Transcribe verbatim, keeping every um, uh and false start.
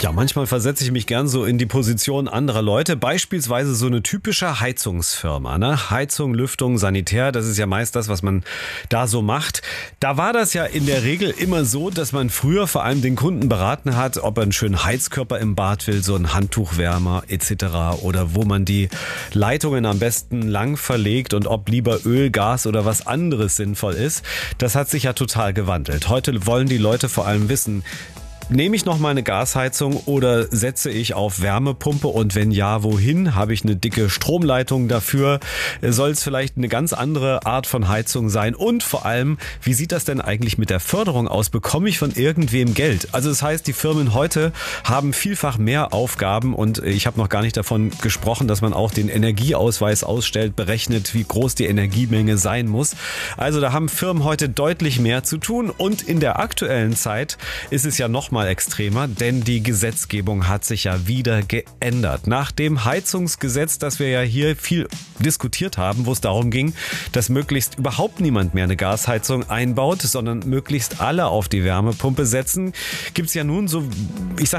Ja, manchmal versetze ich mich gern so in die Position anderer Leute. Beispielsweise so eine typische Heizungsfirma, ne? Heizung, Lüftung, Sanitär, das ist ja meist das, was man da so macht. Da war das ja in der Regel immer so, dass man früher vor allem den Kunden beraten hat, ob er einen schönen Heizkörper im Bad will, so einen Handtuchwärmer et cetera. Oder wo man die Leitungen am besten lang verlegt und ob lieber Öl, Gas oder was anderes sinnvoll ist. Das hat sich ja total gewandelt. Heute wollen die Leute vor allem wissen, nehme ich noch mal eine Gasheizung oder setze ich auf Wärmepumpe und wenn ja, wohin? Habe ich eine dicke Stromleitung dafür? Soll es vielleicht eine ganz andere Art von Heizung sein? Und vor allem, wie sieht das denn eigentlich mit der Förderung aus? Bekomme ich von irgendwem Geld? Also das heißt, die Firmen heute haben vielfach mehr Aufgaben und ich habe noch gar nicht davon gesprochen, dass man auch den Energieausweis ausstellt, berechnet, wie groß die Energiemenge sein muss. Also da haben Firmen heute deutlich mehr zu tun und in der aktuellen Zeit ist es ja noch mal extremer, denn die Gesetzgebung hat sich ja wieder geändert. Nach dem Heizungsgesetz, das wir ja hier viel diskutiert haben, wo es darum ging, dass möglichst überhaupt niemand mehr eine Gasheizung einbaut, sondern möglichst alle auf die Wärmepumpe setzen, gibt es ja nun so, ich sag